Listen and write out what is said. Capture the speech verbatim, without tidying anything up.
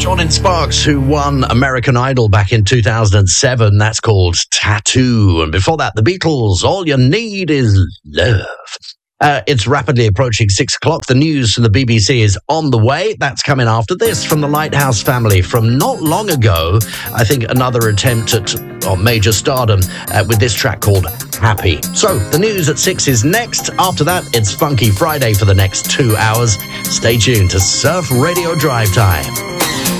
Jordan Sparks, who won American Idol back in two thousand seven. That's called Tattoo. And before that, the Beatles, All You Need Is Love. Uh, it's rapidly approaching six o'clock. The news from the B B C is on the way. That's coming after this from the Lighthouse family from not long ago. I think another attempt at oh, major stardom uh, with this track called Happy. So the news at six is next. After that, it's Funky Friday for the next two hours. Stay tuned to Surf Radio Drive Time.